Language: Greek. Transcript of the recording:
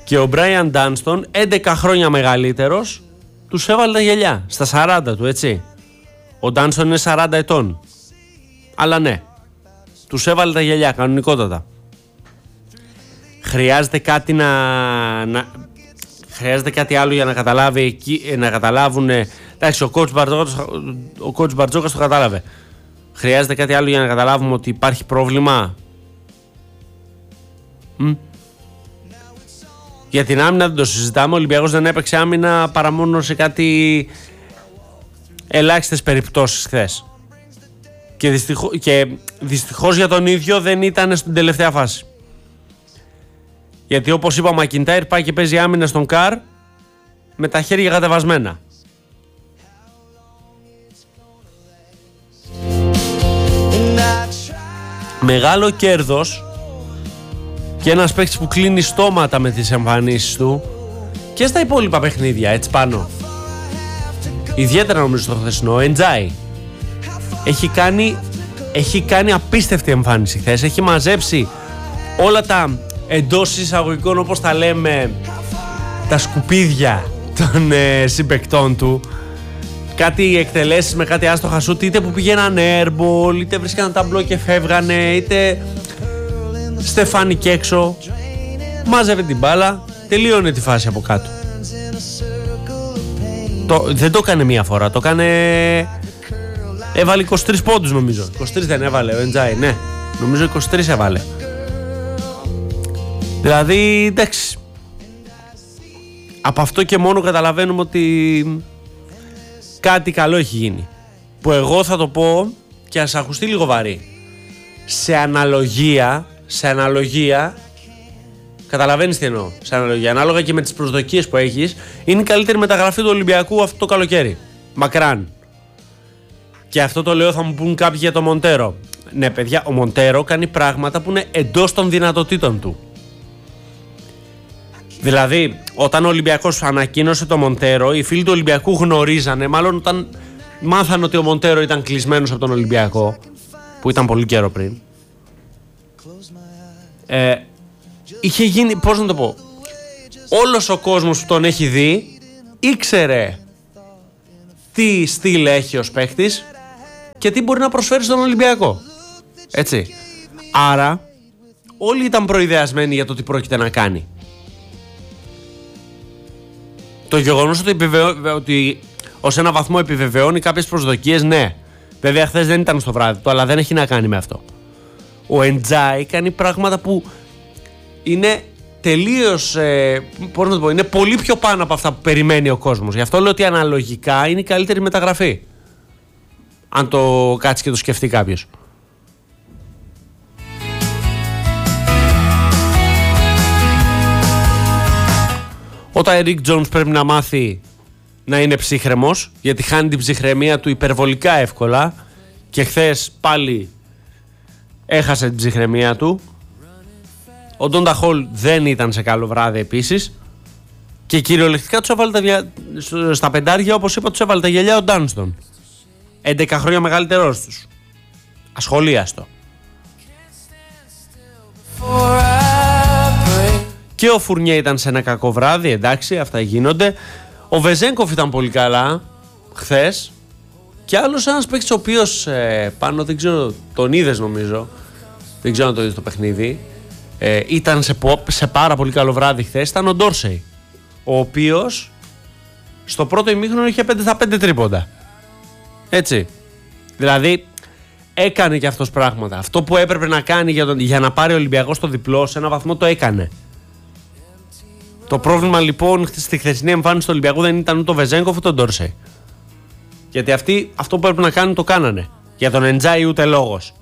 Και ο Μπράιαν Ντάνστον, 11 χρόνια μεγαλύτερος, τους έβαλε τα γυαλιά στα 40 του, έτσι. Ο Ντάνστον είναι 40 ετών. Αλλά ναι, τους έβαλε τα γυαλιά κανονικότατα. Χρειάζεται κάτι χρειάζεται κάτι άλλο για να καταλάβει, να καταλάβουν. Εντάξει, ο coach Μπαρτζόκας το κατάλαβε. Χρειάζεται κάτι άλλο για να καταλάβουμε ότι υπάρχει πρόβλημα. Για την άμυνα δεν το συζητάμε. Ο Ολυμπιακός δεν έπαιξε άμυνα παρά μόνο σε κάτι ελάχιστες περιπτώσεις χθες. Και δυστυχώς για τον ίδιο δεν ήταν στην τελευταία φάση. Γιατί όπως είπα, ο Μακιντάιρ πάει και παίζει άμυνα στον Καρ με τα χέρια κατεβασμένα. Μεγάλο κέρδος και ένας παίκτης που κλείνει στόματα με τις εμφανίσεις του και στα υπόλοιπα παιχνίδια, έτσι πάνω. Ιδιαίτερα νομίζω στο χθεσινό, ο Εντζάι έχει κάνει απίστευτη εμφάνιση χθες. Έχει μαζέψει όλα τα εντός εισαγωγικών, όπως τα λέμε, τα σκουπίδια των συμπαικτών του. Κάτι εκτελέσεις με κάτι άστοχα σούτ, είτε που πήγαιναν airball, είτε βρίσκαν ταμπλό και φεύγανε, είτε στεφάνι και έξω. Μάζευε την μπάλα, τελείωνε τη φάση από κάτω. Δεν το έκανε μία φορά, το έκανε... Έβαλε 23 πόντους νομίζω. 23 δεν έβαλε ο Εντζάι, ναι. Νομίζω 23 έβαλε. Δηλαδή, εντάξει. Από αυτό και μόνο καταλαβαίνουμε ότι κάτι καλό έχει γίνει. Που εγώ θα το πω και ας ακουστεί λίγο βαρύ. Σε αναλογία, καταλαβαίνεις τι εννοώ. Σε αναλογία, ανάλογα και με τις προσδοκίες που έχεις, είναι η καλύτερη μεταγραφή του Ολυμπιακού αυτό το καλοκαίρι. Μακράν. Και αυτό το λέω, θα μου πούν κάποιοι για το Μοντέρο. Ναι, παιδιά, ο Μοντέρο κάνει πράγματα που είναι εντός των δυνατοτήτων του. Δηλαδή, όταν ο Ολυμπιακός ανακοίνωσε το Μοντέρο, οι φίλοι του Ολυμπιακού γνωρίζανε, μάλλον όταν μάθανε ότι ο Μοντέρο ήταν κλεισμένος από τον Ολυμπιακό, που ήταν πολύ καιρό πριν, είχε γίνει, πώς να το πω, όλος ο κόσμος που τον έχει δει ήξερε τι στυλ έχει ως παίκτης και τι μπορεί να προσφέρει στον Ολυμπιακό. Έτσι. Άρα όλοι ήταν προειδεασμένοι για το τι πρόκειται να κάνει. Το γεγονός ότι ως ένα βαθμό επιβεβαιώνει κάποιες προσδοκίες, ναι. Βέβαια χθες δεν ήταν στο βράδυ του, αλλά δεν έχει να κάνει με αυτό. Ο Εντζάι κάνει πράγματα που είναι τελείως, πώς να το πω, είναι πολύ πιο πάνω από αυτά που περιμένει ο κόσμος. Γι' αυτό λέω ότι αναλογικά είναι η καλύτερη μεταγραφή. Αν το κάτσει και το σκεφτεί κάποιος. Ο Τάιρικ Τζόουνς πρέπει να μάθει να είναι ψύχρεμος, γιατί χάνει την ψυχραιμία του υπερβολικά εύκολα και χθες πάλι έχασε την ψυχραιμία του. Ο Ντόντα Χολ δεν ήταν σε καλό βράδυ επίσης και κυριολεκτικά τους έβαλε στα πεντάρια, όπως είπα, τους έβαλε τα γυαλιά ο Ντάνστον. 11 χρόνια μεγαλύτερός τους. Ασχολίαστο. Και ο Φουρνιέ ήταν σε ένα κακό βράδυ, εντάξει, αυτά γίνονται. Ο Βεζένκοφ ήταν πολύ καλά χθες. Και άλλος ένας παίκτης ο οποίος πάνω, δεν ξέρω, τον είδες νομίζω. Δεν ξέρω αν το είδες το παιχνίδι. Ήταν σε πάρα πολύ καλό βράδυ χθες. Ήταν ο Ντόρσεϊ, ο οποίος στο πρώτο ημίχρονο είχε 5 στα 5 τρίποντα. Έτσι. Δηλαδή έκανε και αυτός πράγματα. Αυτό που έπρεπε να κάνει για να πάρει ο Ολυμπιακός το διπλό, σε ένα βαθμό το έκανε. Το πρόβλημα λοιπόν στη χθεσινή εμφάνιση του Ολυμπιακού δεν ήταν ούτε ο Βεζένκοφ ούτε ο Ντόρσεϊ. Γιατί αυτοί αυτό που έπρεπε να κάνουν το κάνανε. Για τον Εντζάι ούτε λόγος.